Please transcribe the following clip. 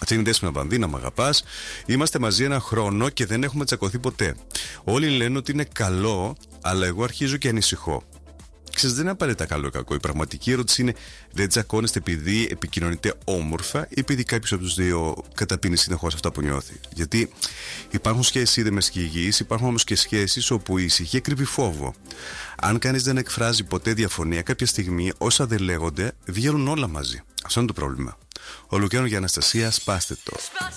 Αυτή είναι η Δέσποινα Βανδύ, μ' αγαπάς. Είμαστε μαζί ένα χρόνο και δεν έχουμε τσακωθεί ποτέ. Όλοι λένε ότι είναι καλό, αλλά εγώ αρχίζω και ανησυχώ. Ξέρεις, δεν είναι απαραίτητα καλό ή κακό. Η πραγματική ερώτηση είναι: δεν τσακώνεστε επειδή επικοινωνείτε όμορφα ή επειδή κάποιος από τους δύο καταπίνει συνεχώς αυτά που νιώθει? Γιατί υπάρχουν σχέσεις είδεμες και υγιείς, υπάρχουν όμως και σχέσεις όπου η ησυχία κρύβει φόβο. Αν κανείς δεν εκφράζει ποτέ διαφωνία, κάποια στιγμή όσα δεν λέγονται βγαίνουν όλα μαζί. Αυτό είναι το πρόβλημα. Ο Λουκάνο για Αναστασία, σπάστε το.